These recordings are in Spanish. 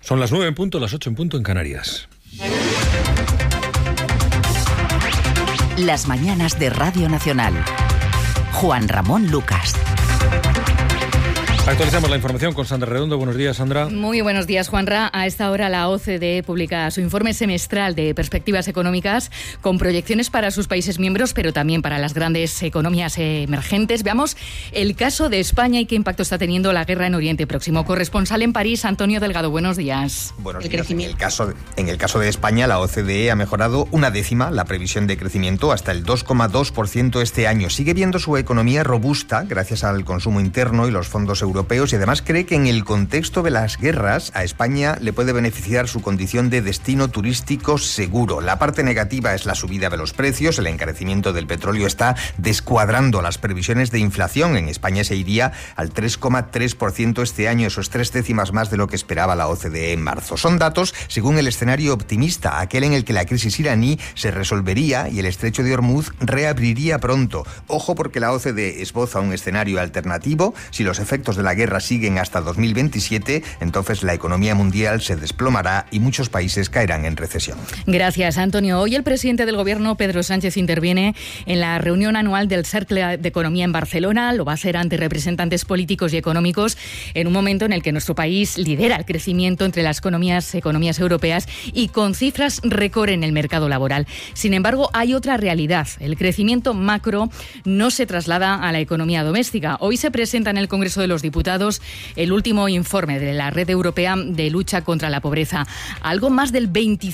Son las 9 en punto, las 8 en punto en Canarias. Las mañanas de Radio Nacional. Juan Ramón Lucas. Actualizamos la información con Sandra Redondo. Buenos días, Sandra. Muy buenos días, Juanra. A esta hora la OCDE publica su informe semestral de perspectivas económicas con proyecciones para sus países miembros, pero también para las grandes economías emergentes. Veamos el caso de España y qué impacto está teniendo la guerra en Oriente Próximo. Corresponsal en París, Antonio Delgado. Buenos días. Buenos días. En el caso de España, la OCDE ha mejorado 1/10 la previsión de crecimiento hasta el 2,2% este año. Sigue viendo su economía robusta gracias al consumo interno y los fondos europeos, y además cree que en el contexto de las guerras a España le puede beneficiar su condición de destino turístico seguro. La parte negativa es la subida de los precios. El encarecimiento del petróleo está descuadrando las previsiones de inflación. En España se iría al 3,3% este año. Eso es 3 décimas más de lo que esperaba la OCDE en marzo. Son datos según el escenario optimista, aquel en el que la crisis iraní se resolvería y el estrecho de Hormuz reabriría pronto. Ojo, porque la OCDE esboza un escenario alternativo. Si los efectos de la guerra siguen hasta 2027, entonces la economía mundial se desplomará y muchos países caerán en recesión. Gracias, Antonio. Hoy el presidente del Gobierno, Pedro Sánchez, interviene en la reunión anual del Cercle de Economía en Barcelona. Lo va a hacer ante representantes políticos y económicos en un momento en el que nuestro país lidera el crecimiento entre las economías europeas y con cifras récord en el mercado laboral. Sin embargo, hay otra realidad. El crecimiento macro no se traslada a la economía doméstica. Hoy se presenta en el Congreso de los Diputados el último informe de la Red Europea de Lucha contra la Pobreza. Algo más del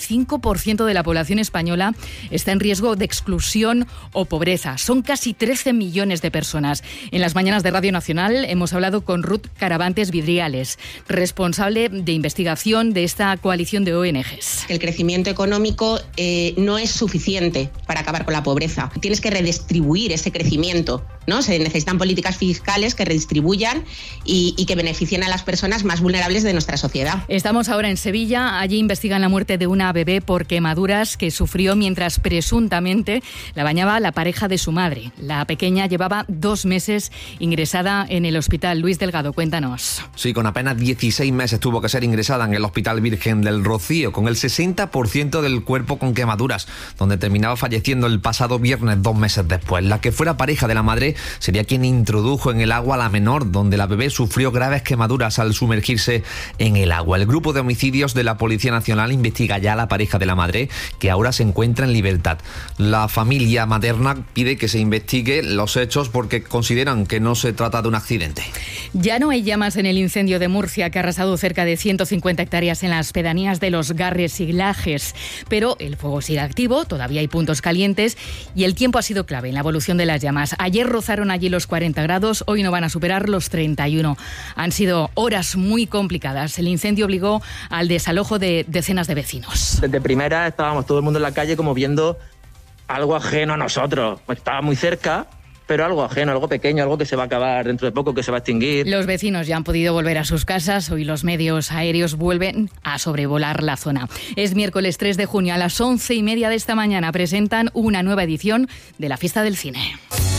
25% de la población española está en riesgo de exclusión o pobreza. Son casi 13 millones de personas. En las mañanas de Radio Nacional hemos hablado con Ruth Caravantes Vidriales, responsable de investigación de esta coalición de ONGs. El crecimiento económico no es suficiente para acabar con la pobreza. Tienes que redistribuir ese crecimiento, ¿no? Se necesitan políticas fiscales que redistribuyan y que beneficien a las personas más vulnerables de nuestra sociedad. Estamos ahora en Sevilla. Allí investigan la muerte de una bebé por quemaduras que sufrió mientras presuntamente la bañaba la pareja de su madre. La pequeña llevaba 2 meses ingresada en el hospital. Luis Delgado, cuéntanos. Sí, con apenas 16 meses tuvo que ser ingresada en el Hospital Virgen del Rocío, con el 60% del cuerpo con quemaduras, donde terminaba falleciendo el pasado viernes 2 meses después. La que fuera pareja de la madre sería quien introdujo en el agua a la menor, donde la bebé sufrió graves quemaduras al sumergirse en el agua. El grupo de homicidios de la Policía Nacional investiga ya a la pareja de la madre, que ahora se encuentra en libertad. La familia materna pide que se investigue los hechos porque consideran que no se trata de un accidente. Ya no hay llamas en el incendio de Murcia, que ha arrasado cerca de 150 hectáreas en las pedanías de Los Garres y Lajes. Pero el fuego sigue activo, todavía hay puntos calientes y el tiempo ha sido clave en la evolución de las llamas. Ayer rozaron allí los 40 grados, hoy no van a superar los 31. Han sido horas muy complicadas. El incendio obligó al desalojo de decenas de vecinos. Desde primera estábamos todo el mundo en la calle como viendo algo ajeno a nosotros. Estaba muy cerca, pero algo ajeno, algo pequeño, algo que se va a acabar dentro de poco, que se va a extinguir. Los vecinos ya han podido volver a sus casas. Hoy los medios aéreos vuelven a sobrevolar la zona. Es miércoles 3 de junio. A las 11:30 de esta mañana presentan una nueva edición de la Fiesta del Cine.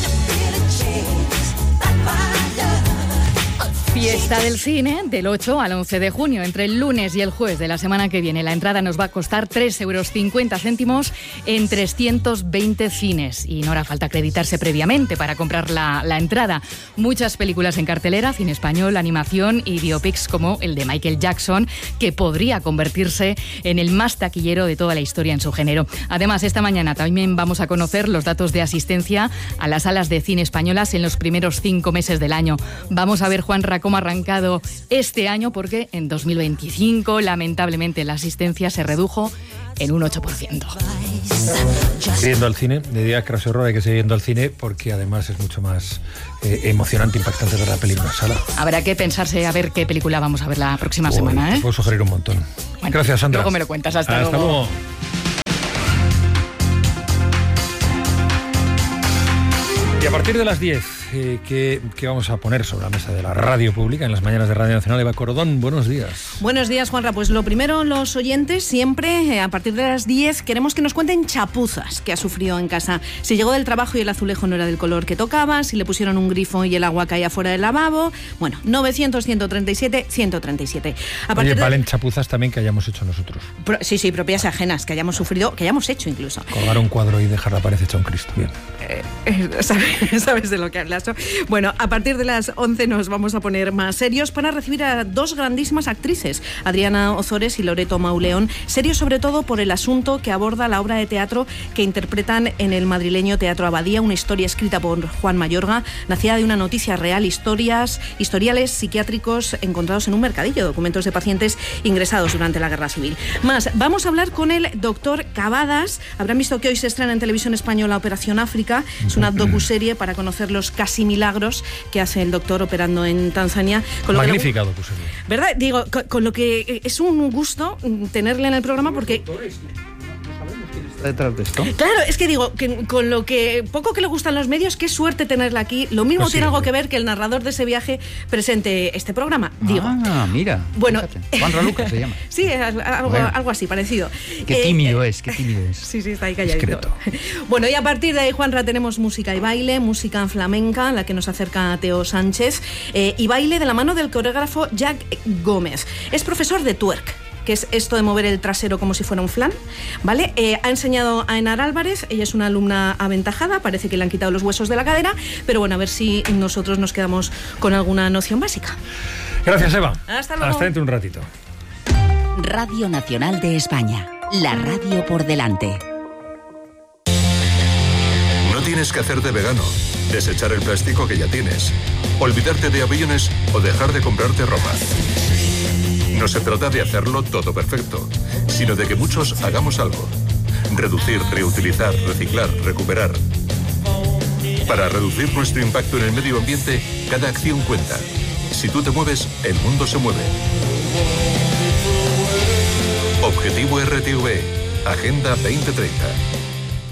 Fiesta del Cine del 8 al 11 de junio, entre el lunes y el jueves de la semana que viene. La entrada nos va a costar 3,50 € en 320 cines. Y no hará falta acreditarse previamente para comprar la entrada. Muchas películas en cartelera, cine español, animación y biopics como el de Michael Jackson, que podría convertirse en el más taquillero de toda la historia en su género. Además, esta mañana también vamos a conocer los datos de asistencia a las salas de cine españolas en los primeros 5 meses del año. Vamos a ver, Juanra, cómo ha arrancado este año, porque en 2025 lamentablemente la asistencia se redujo en un 8%. Yendo al cine, de día craso horror, hay que seguir yendo al cine porque además es mucho más emocionante, impactante ver la película en sala. Habrá que pensarse a ver qué película vamos a ver la próxima semana, ¿eh? Te puedo sugerir un montón. Bueno, gracias, Sandra. Luego me lo cuentas. Hasta luego. Y a partir de las 10 ¿qué vamos a poner sobre la mesa de la radio pública en las mañanas de Radio Nacional? Eva Cordón, buenos días. Buenos días, Juanra. Pues lo primero, los oyentes, siempre a partir de las 10 queremos que nos cuenten chapuzas que ha sufrido en casa. Si llegó del trabajo y el azulejo no era del color que tocaba, si le pusieron un grifo y el agua caía fuera del lavabo. Bueno, 900-137-137. Oye, valen chapuzas también que hayamos hecho nosotros. Sí, propias y ajenas, que hayamos sufrido, que hayamos hecho incluso. Colgar un cuadro y dejar la pared hecha un Cristo. Bien. ¿Sabes de lo que hablas? Bueno, a partir de las 11 nos vamos a poner más serios para recibir a dos grandísimas actrices, Adriana Ozores y Loreto Mauleón. Serios sobre todo por el asunto que aborda la obra de teatro que interpretan en el madrileño Teatro Abadía, una historia escrita por Juan Mayorga, nacida de una noticia real, historiales psiquiátricos encontrados en un mercadillo, documentos de pacientes ingresados durante la Guerra Civil. Más, vamos a hablar con el doctor Cavadas. Habrán visto que hoy se estrena en Televisión Española Operación África. Es una docuserie para conocer los casi milagros que hace el doctor operando en Tanzania. Magnífica docuserie. ¿Verdad? Digo, con lo que es un gusto tenerle en el programa porque... detrás de esto. Claro, es que digo, que con lo que poco que le gustan los medios, qué suerte tenerla aquí. Lo mismo tiene algo que ver que el narrador de ese viaje presente este programa. Digo, mira. Bueno, Juanra Lucas se llama. Sí, algo así, parecido. Qué tímido es. Sí, está ahí calladito. Bueno, y a partir de ahí, Juanra, tenemos música y baile, música flamenca, la que nos acerca a Teo Sánchez, y baile de la mano del coreógrafo Jack Gómez. Es profesor de twerk, que es esto de mover el trasero como si fuera un flan, ¿vale? Ha enseñado a Enar Álvarez, ella es una alumna aventajada, parece que le han quitado los huesos de la cadera, pero bueno, a ver si nosotros nos quedamos con alguna noción básica. Gracias, Eva. Hasta luego. Hasta dentro un ratito. Radio Nacional de España, la radio por delante. No tienes que hacerte vegano, desechar el plástico que ya tienes, olvidarte de aviones o dejar de comprarte ropa. No se trata de hacerlo todo perfecto, sino de que muchos hagamos algo. Reducir, reutilizar, reciclar, recuperar. Para reducir nuestro impacto en el medio ambiente, cada acción cuenta. Si tú te mueves, el mundo se mueve. Objetivo RTV, Agenda 2030.